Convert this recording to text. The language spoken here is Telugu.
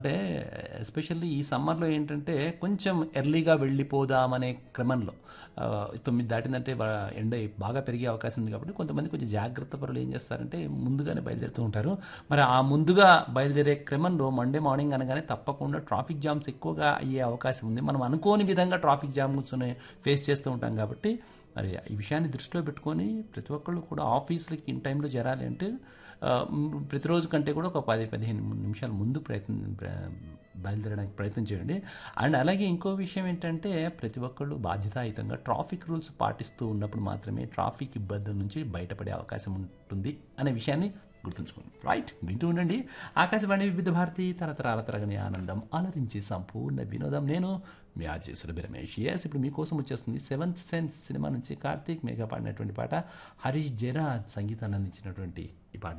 అంటే ఎస్పెషల్లీ ఈ సమ్మర్‌లో ఏంటంటే కొంచెం ఎర్లీగా వెళ్ళిపోదామనే క్రమంలో 9 దాటిందంటే ఎండ బాగా పెరిగే అవకాశం ఉంది కాబట్టి కొంతమంది కొంచెం జాగ్రత్త పరులు ఏం చేస్తారంటే ముందుగానే బయలుదేరుతూ ఉంటారు. మరి ఆ ముందుగా బయలుదేరే క్రమంలో మండే మార్నింగ్ అనగానే తప్పకుండా ట్రాఫిక్ జామ్స్ ఎక్కువగా అయ్యే అవకాశం ఉంది. మనం అనుకోని విధంగా ట్రాఫిక్ జామ్స్‌ని ఫేస్ చేస్తూ ఉంటాం కాబట్టి మరి ఈ విషయాన్ని దృష్టిలో పెట్టుకొని ప్రతి ఒక్కళ్ళు కూడా ఆఫీస్‌లకి ఇన్ టైంలో చేరాలి అంటే ప్రతిరోజు కంటే కూడా ఒక 10-15 నిమిషాల ముందు బయలుదేరడానికి ప్రయత్నం చేయండి. అండ్ అలాగే ఇంకో విషయం ఏంటంటే ప్రతి ఒక్కళ్ళు బాధ్యతాయుతంగా ట్రాఫిక్ రూల్స్ పాటిస్తూ ఉన్నప్పుడు మాత్రమే ట్రాఫిక్ ఇబ్బందుల నుంచి బయటపడే అవకాశం ఉంటుంది అనే విషయాన్ని గుర్తుంచుకోండి. రైట్, వింటూ ఉండండి ఆకాశవాణి వివిధ భారతి తరతరాల తరగని ఆనందం అలరించి సంపూర్ణ వినోదం. నేను మీ ఆర్జే సురభి రమేష్. ఇప్పుడు మీకోసం వచ్చేస్తుంది సెవెంత్ సెన్స్ సినిమా నుంచి కార్తీక్ మేఘా పాడినటువంటి పాట, హరీష్ జయరాజ్ సంగీతాన్ని అందించినటువంటి ఈ పాట